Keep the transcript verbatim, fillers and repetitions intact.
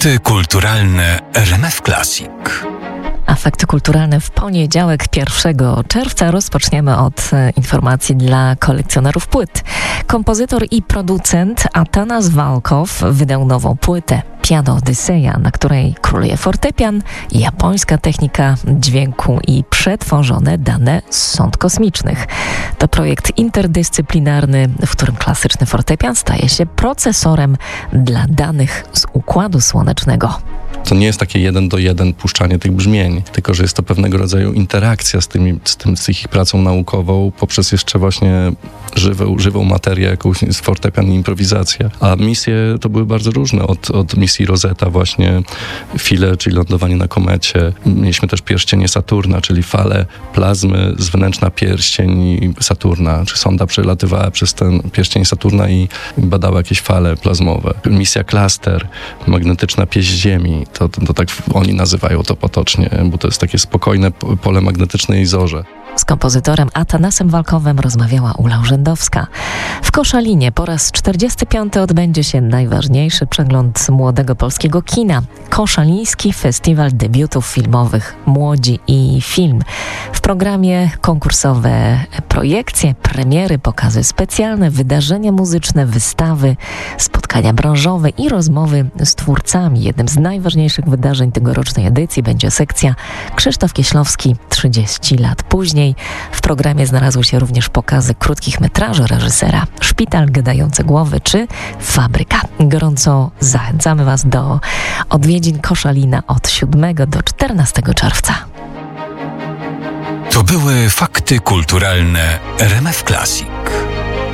Fakty kulturalne R M F Classic. A fakty kulturalne w poniedziałek, pierwszego czerwca, rozpoczniemy od informacji dla kolekcjonerów płyt. Kompozytor i producent Atanas Valkov wydał nową płytę Piano Odyseja, na której króluje fortepian, japońska technika dźwięku i przetworzone dane z sond kosmicznych. To projekt interdyscyplinarny, w którym klasyczny fortepian staje się procesorem dla danych z Układu Słonecznego. To nie jest takie jeden do jeden puszczanie tych brzmień, tylko że jest to pewnego rodzaju interakcja z, tymi, z, tym, z ich pracą naukową poprzez jeszcze właśnie żywą, żywą materię, jakąś z fortepian i improwizacja. A misje to były bardzo różne, od, od misji Rosetta właśnie File, czyli lądowanie na komecie. Mieliśmy też pierścienie Saturna, czyli fale plazmy z wnętrza pierścień Saturna, czy sonda przelatywała przez ten pierścień Saturna i badała jakieś fale plazmowe. Misja Cluster, magnetyczna pieśń Ziemi. To, to, to tak oni nazywają to potocznie, bo to jest takie spokojne pole magnetyczne i zorze. Z kompozytorem Atanasem Valkovem rozmawiała Ula Urzędowska. W Koszalinie po raz czterdziesty piąty odbędzie się najważniejszy przegląd młodego polskiego kina. Koszaliński Festiwal Debiutów Filmowych Młodzi i Film. W programie konkursowe projekcje, premiery, pokazy specjalne, wydarzenia muzyczne, wystawy, spotkania branżowe i rozmowy z twórcami. Jednym z najważniejszych wydarzeń tegorocznej edycji będzie sekcja Krzysztof Kieślowski trzydzieści lat później. W programie znalazły się również pokazy krótkich metraży reżysera Szpital Gadające Głowy czy Fabryka. Gorąco zachęcamy Was do odwiedzin Koszalina od siódmego do czternastego czerwca. To były fakty kulturalne R M F Classic.